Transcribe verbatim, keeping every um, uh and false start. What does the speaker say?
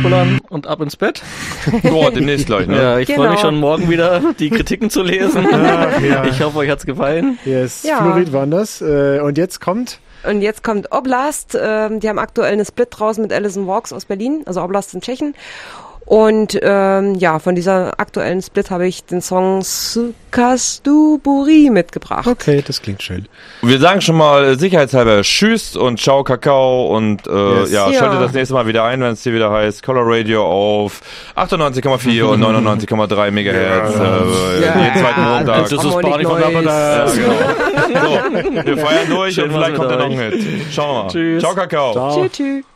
pullern und ab ins Bett. Boah, demnächst gleich, ne? Ja, ich Genau. freue mich schon morgen wieder, die Kritiken zu lesen. Ach, ja. Ich hoffe, euch hat's gefallen. Yes, Ja. Fluorid waren das. Äh, Und jetzt kommt... Und jetzt kommt Oblast, ähm, die haben aktuell eine Split draußen mit Alison Walks aus Berlin, also Oblast in Tschechien. Und ähm, ja, von dieser aktuellen Split habe ich den Song Sukastuburi mitgebracht. Okay, das klingt schön. Wir sagen schon mal sicherheitshalber Tschüss und Ciao Kakao und äh, Yes. ja, Ja. schaltet das nächste Mal wieder ein, wenn es hier wieder heißt Color Radio auf achtundneunzig Komma vier und neunundneunzig Komma drei Megahertz. Ja. Äh, Ja. jeden zweiten Montag. Das ist Harmonic Party von Noise. da. Ja, genau. So, wir feiern durch Schön und war's vielleicht mit kommt da noch euch. ein Hit. Schauen wir mal. Tschüss. Ciao Kakao. Ciao. Tschüss, tschüss.